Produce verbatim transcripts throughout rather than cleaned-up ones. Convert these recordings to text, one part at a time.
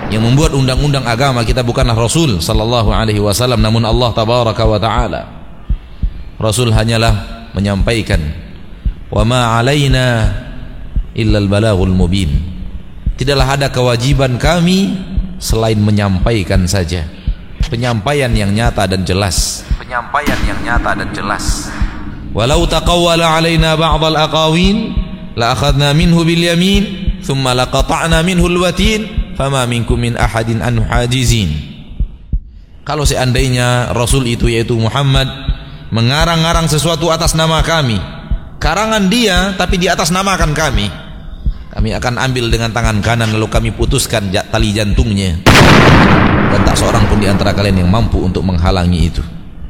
Yang membuat undang-undang agama kita bukanlah Rasul sallallahu alaihi wasallam, namun Allah tabaraka wa taala. Rasul hanyalah menyampaikan, wa ma alaina illal balaghul mubin. Tidaklah ada kewajiban kami selain menyampaikan saja. Penyampaian yang nyata dan jelas. Penyampaian yang nyata dan jelas. Walau taqawwala alaina ba'dal aqawin la akhadna minhu bil yamin thumma laqata'na minhu al watin fama minkum min ahadin anhu hajizin. Kalau seandainya Rasul itu yaitu Muhammad mengarang-arang sesuatu atas nama kami, karangan dia tapi di atas namakan kami, kami akan ambil dengan tangan kanan lalu kami putuskan tali jantungnya, dan tak seorang pun di antara kalian yang mampu untuk menghalangi itu.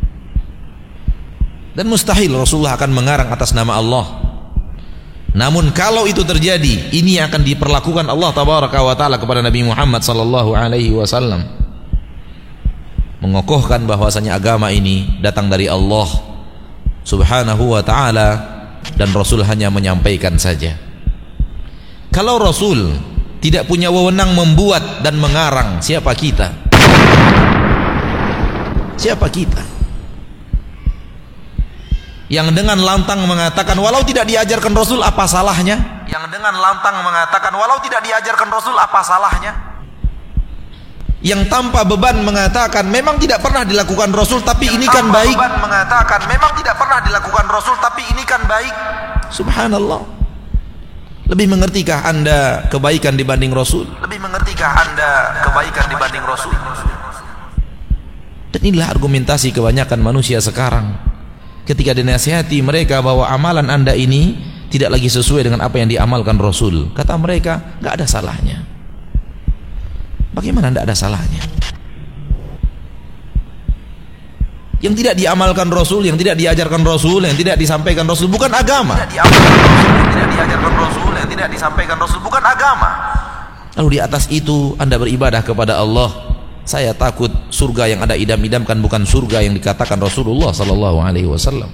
Dan mustahil Rasulullah akan mengarang atas nama Allah. Namun kalau itu terjadi, ini akan diperlakukan Allah tabaraka wa taala kepada Nabi Muhammad sallallahu alaihi wasallam, mengokohkan bahwasanya agama ini datang dari Allah subhanahu wa taala dan Rasul hanya menyampaikan saja. Kalau Rasul tidak punya wewenang membuat dan mengarang, siapa kita? Siapa kita? Yang dengan lantang mengatakan walau tidak diajarkan Rasul apa salahnya? Yang dengan lantang mengatakan walau tidak diajarkan Rasul apa salahnya? Yang tanpa beban mengatakan memang tidak pernah dilakukan Rasul tapi ini kan baik. Beban mengatakan memang tidak pernah dilakukan Rasul tapi ini kan baik. Subhanallah. Lebih mengertikah Anda kebaikan dibanding Rasul? Lebih mengertikah Anda kebaikan dibanding Rasul? Dan inilah argumentasi kebanyakan manusia sekarang. Ketika dinasihati mereka bahwa amalan anda ini tidak lagi sesuai dengan apa yang diamalkan Rasul, kata mereka, nggak ada salahnya. Bagaimana tidak ada salahnya? Yang tidak diamalkan Rasul, yang tidak diajarkan Rasul, yang tidak disampaikan Rasul bukan agama. Tidak diamalkan Rasul, yang tidak diajarkan Rasul, yang tidak disampaikan Rasul bukan agama. Lalu di atas itu anda beribadah kepada Allah. Saya takut surga yang ada idam-idamkan bukan surga yang dikatakan Rasulullah sallallahu alaihi wasallam.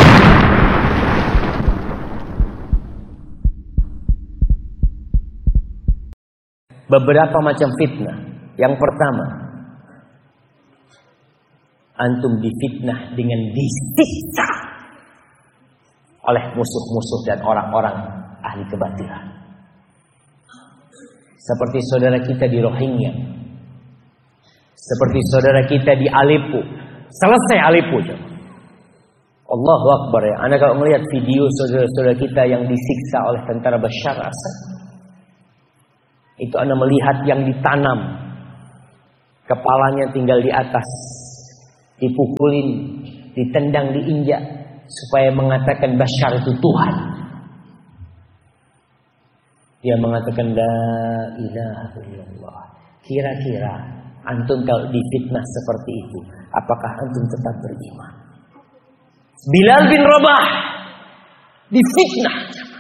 Beberapa macam fitnah. Yang pertama, antum difitnah dengan disiksa oleh musuh-musuh dan orang-orang ahli kebatilan. Seperti saudara kita di Rohingya, seperti saudara kita di Aleppo. Selesai Aleppo, Allahu Akbar ya. Anda kalau melihat video saudara-saudara kita yang disiksa oleh tentara Bashar Assad, itu Anda melihat yang ditanam, kepalanya tinggal di atas, dipukulin, ditendang, diinjak, supaya mengatakan Bashar itu Tuhan. Dia mengatakan la ilaha illallah. Kira-kira antum kalau difitnah seperti itu, apakah antum tetap beriman? Bilal bin Rabah difitnah,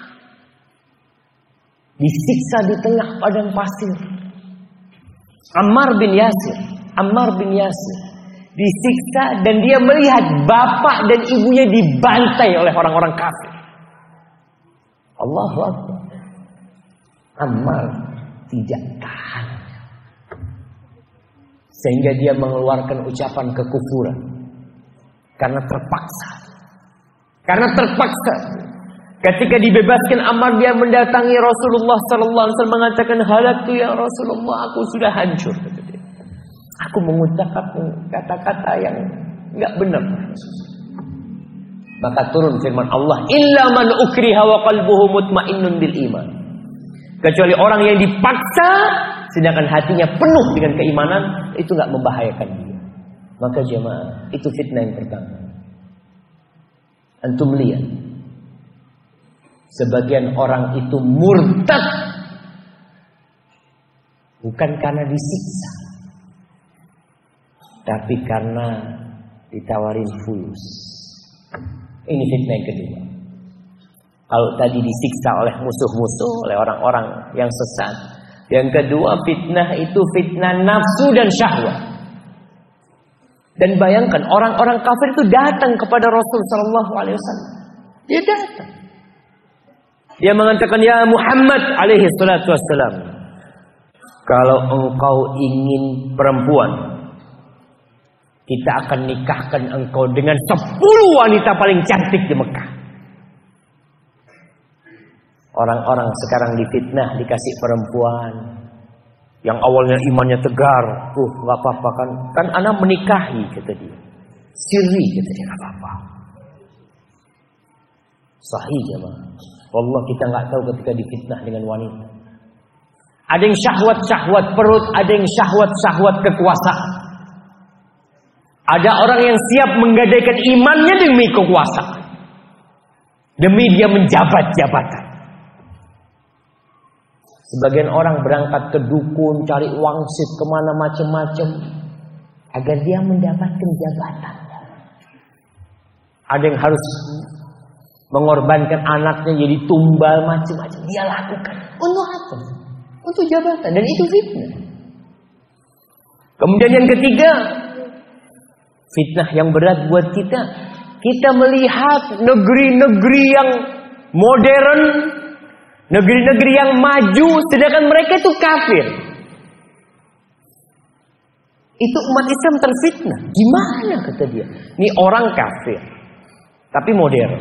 disiksa di tengah padang pasir. Ammar bin Yasir, Ammar bin Yasir disiksa dan dia melihat bapak dan ibunya dibantai oleh orang-orang kafir. Allahu Akbar. Ammar tidak tahan, sehingga dia mengeluarkan ucapan kekufuran karena terpaksa. Karena terpaksa. Ketika dibebaskan Ammar, dia mendatangi Rasulullah sallallahu alaihi wasallam mengatakan, "Halaktu ya Rasulullah, aku sudah hancur." Aku mengucapkan kata-kata yang enggak benar. Maka turun firman Allah, "Illa man ukriha wa qalbuhu mutmainnun bil iman." Kecuali orang yang dipaksa sedangkan hatinya penuh dengan keimanan, itu enggak membahayakan dia. Maka jemaah, itu fitnah yang pertama. Antum lihat, sebagian orang itu murtad bukan karena disiksa, tapi karena ditawarin fulus. Ini fitnah yang kedua. Kalau tadi disiksa oleh musuh-musuh, oleh orang-orang yang sesat. Yang kedua, fitnah itu fitnah nafsu dan syahwat. Dan bayangkan, orang-orang kafir itu datang kepada Rasul sallallahu alaihi wasallam. Dia datang. Dia mengatakan, "Ya Muhammad alaihi salatu wassalam, kalau engkau ingin perempuan, kita akan nikahkan engkau dengan sepuluh wanita paling cantik di Mekah. Orang-orang sekarang difitnah, dikasih perempuan yang awalnya imannya tegar. Uh, gak apa-apa kan. Kan anak menikahi, kata dia. Siri, kata dia, gak apa-apa. Sahih jemaah. Wallah kita gak tahu ketika difitnah dengan wanita. Ada yang syahwat-syahwat perut, ada yang syahwat-syahwat kekuasaan. Ada orang yang siap menggadaikan imannya demi kekuasaan, demi dia menjabat jabatan. Sebagian orang berangkat ke dukun, cari wangsit kemana macam-macam, agar dia mendapatkan jabatan. Ada yang harus mengorbankan anaknya jadi tumbal macam-macam. Dia lakukan untuk apa? Untuk jabatan, dan itu fitnah. Kemudian yang ketiga, fitnah yang berat buat kita. Kita melihat negeri-negeri yang modern, negeri-negeri yang maju, sedangkan mereka itu kafir. Itu umat Islam terfitnah. Gimana kata dia? Ini orang kafir, tapi modern.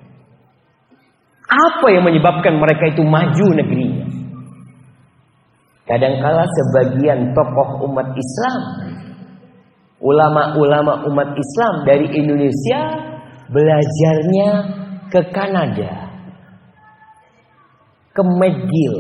Apa yang menyebabkan mereka itu maju negerinya? Kadangkala sebagian tokoh umat Islam, ulama-ulama umat Islam dari Indonesia belajarnya ke Kanada, ke McGill.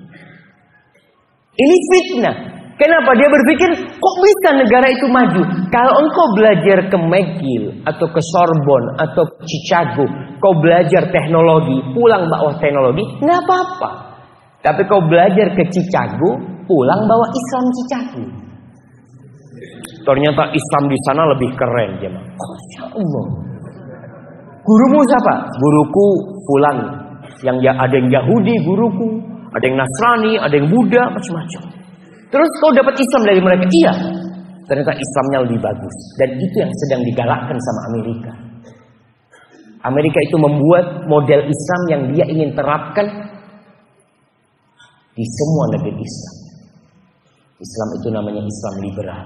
Ini fitnah. Kenapa? Dia berpikir, kok bisa negara itu maju? Kalau engkau belajar ke McGill atau ke Sorbonne atau Chicago, kau belajar teknologi, pulang bawa teknologi, nggak apa-apa. Tapi kau belajar ke Chicago, pulang bawa Islam Chicago. Ternyata Islam di sana lebih keren, jemaah. Masya Allah. Gurumu siapa? Guruku fulan. Yang ya ada yang Yahudi, guruku, ada yang Nasrani, ada yang Buddha, macam-macam. Terus kau dapat Islam dari mereka? Iya. Ternyata Islamnya lebih bagus. Dan itu yang sedang digalakkan sama Amerika. Amerika itu membuat model Islam yang dia ingin terapkan di semua negeri Islam. Islam itu namanya Islam liberal.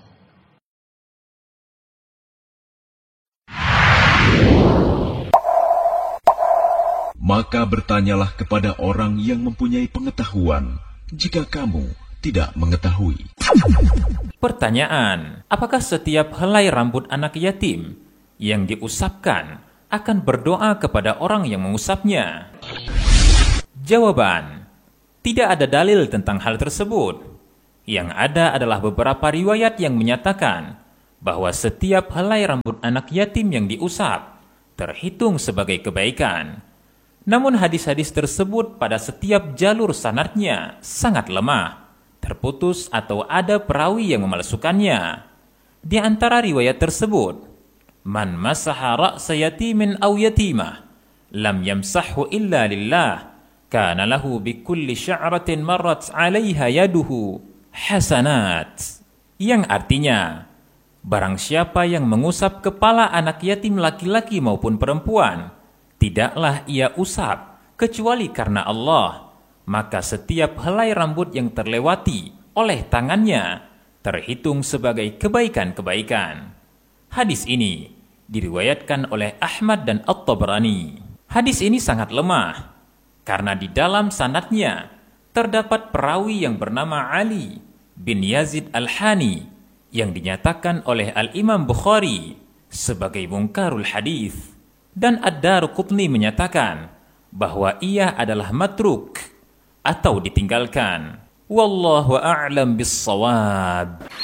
Maka bertanyalah kepada orang yang mempunyai pengetahuan, jika kamu tidak mengetahui. Pertanyaan, apakah setiap helai rambut anak yatim yang diusapkan akan berdoa kepada orang yang mengusapnya? Jawaban, tidak ada dalil tentang hal tersebut. Yang ada adalah beberapa riwayat yang menyatakan bahwa setiap helai rambut anak yatim yang diusap terhitung sebagai kebaikan. Namun hadis-hadis tersebut pada setiap jalur sanadnya sangat lemah, terputus atau ada perawi yang memalsukannya. Di antara riwayat tersebut, man masaha ra'sa yatimin aw yatimah lam yamsahhu illa lillah kana lahu bikulli sya'ratin marrat 'alaiha yaduhu hasanat, yang artinya barang siapa yang mengusap kepala anak yatim laki-laki maupun perempuan, tidaklah ia usap kecuali karena Allah, maka setiap helai rambut yang terlewati oleh tangannya terhitung sebagai kebaikan-kebaikan. Hadis ini diriwayatkan oleh Ahmad dan At-Tabrani. Hadis ini sangat lemah karena di dalam sanadnya terdapat perawi yang bernama Ali bin Yazid Al-Hani yang dinyatakan oleh Al-Imam Bukhari sebagai munkarul hadis, dan Ad-Darqutni menyatakan bahwa ia adalah matruk atau ditinggalkan. Wallahu a'lam bis-shawab.